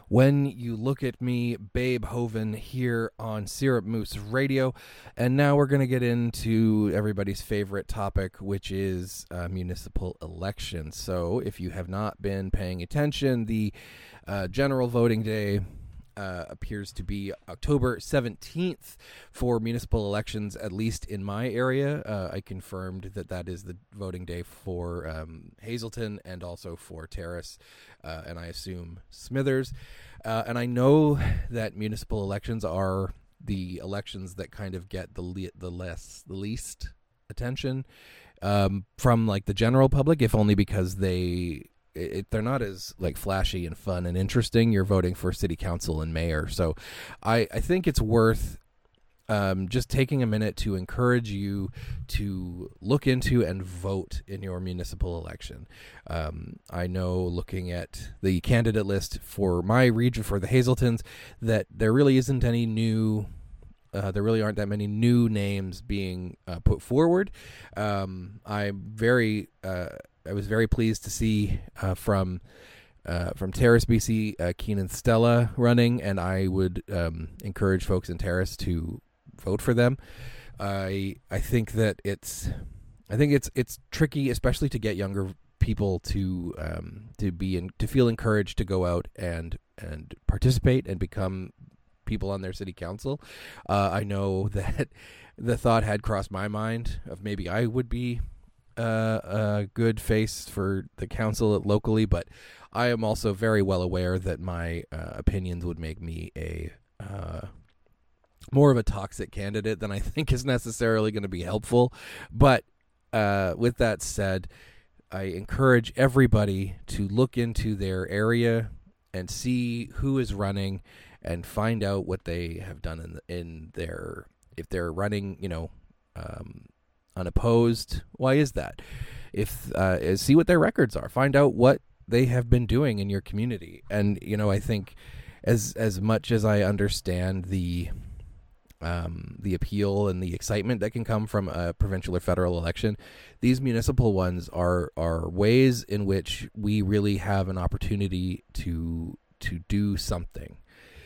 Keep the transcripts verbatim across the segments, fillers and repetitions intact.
When You Look at Me, Babe Hoven here on Syrup Moose Radio. And now we're going to get into everybody's favorite topic, which is uh, municipal elections. So if you have not been paying attention, the uh, general voting day Uh, appears to be October seventeenth for municipal elections, at least in my area. Uh, I confirmed that that is the voting day for um, Hazelton and also for Terrace, uh, and I assume Smithers. Uh, and I know that municipal elections are the elections that kind of get the le- the less the least attention um, from like the general public, if only because they. It, they're not as like flashy and fun and interesting. You're voting for city council and mayor. So I, I think it's worth um, just taking a minute to encourage you to look into and vote in your municipal election. Um, I know looking at the candidate list for my region, for the Hazeltons, that there really isn't any new Uh, there really aren't that many new names being uh, put forward. Um, I'm very, uh, I was very pleased to see uh, from uh, from Terrace, B C, uh, Keenan Stella running, and I would um, encourage folks in Terrace to vote for them. I I think that it's, I think it's it's tricky, especially to get younger people to um, to be in, to feel encouraged to go out and and participate and become people on their city council. Uh, I know that the thought had crossed my mind of maybe I would be uh, a good face for the council locally, but I am also very well aware that my uh, opinions would make me a uh, more of a toxic candidate than I think is necessarily going to be helpful. But uh, with that said, I encourage everybody to look into their area and see who is running and find out what they have done in the, in their, if they're running, you know, um, unopposed. Why is that? If uh, see what their records are. Find out what they have been doing in your community. And you know, I think as as much as I understand the um, the appeal and the excitement that can come from a provincial or federal election, these municipal ones are are ways in which we really have an opportunity to to do something.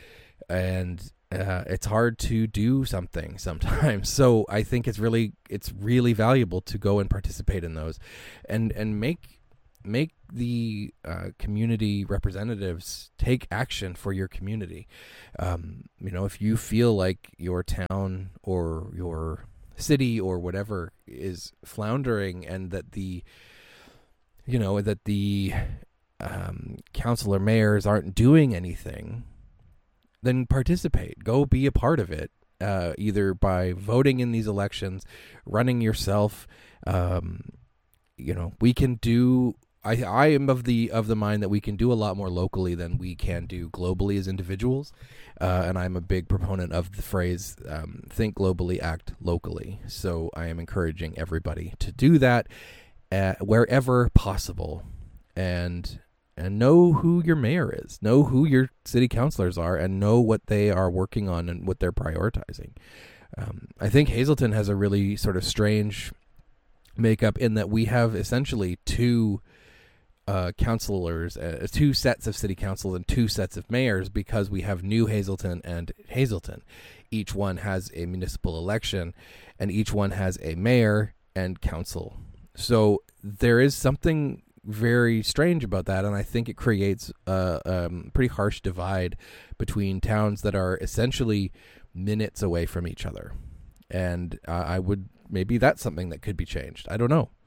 And uh, it's hard to do something sometimes. So I think it's really it's really valuable to go and participate in those, and and make make the uh, community representatives take action for your community. Um, you know, if you feel like your town or your city or whatever is floundering, and that the you know that the um, council or mayors aren't doing anything, then participate. Go be a part of it, uh, either by voting in these elections, running yourself. Um, you know, we can do. I I am of the of the mind that we can do a lot more locally than we can do globally as individuals, uh, and I'm a big proponent of the phrase um, "think globally, act locally." So I am encouraging everybody to do that uh, wherever possible, and. And know who your mayor is, know who your city councilors are, and know what they are working on and what they're prioritizing. Um, I think Hazelton has a really sort of strange makeup in that we have essentially two uh, councilors, uh, two sets of city council and two sets of mayors, because we have New Hazelton and Hazelton. Each one has a municipal election, and each one has a mayor and council. So there is something very strange about that, and I think it creates a um, pretty harsh divide between towns that are essentially minutes away from each other. And uh, I would maybe that's something that could be changed. I don't know.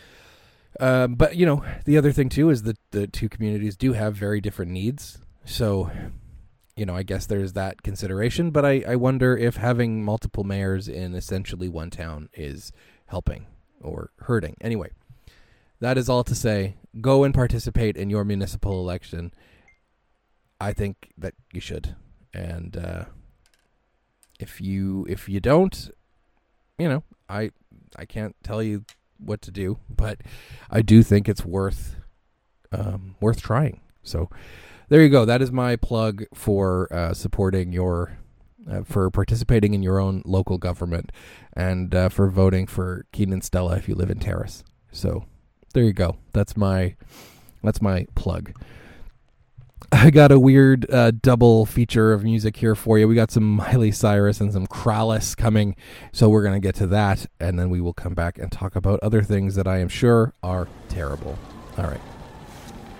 Um, but you know, the other thing too is that the two communities do have very different needs. So, you know, I guess there's that consideration. But I, I wonder if having multiple mayors in essentially one town is helping or hurting. Anyway. That is all to say, go and participate in your municipal election. I think that you should. And uh, if you if you don't, you know, I I can't tell you what to do, but I do think it's worth um, worth trying. So there you go. That is my plug for uh, supporting your, uh, for participating in your own local government, and uh, for voting for Keenan Stella if you live in Terrace. So. There you go. That's my that's my plug. I got a weird uh, double feature of music here for you. We got some Miley Cyrus and some Krallis coming, so we're going to get to that, and then we will come back and talk about other things that I am sure are terrible. All right.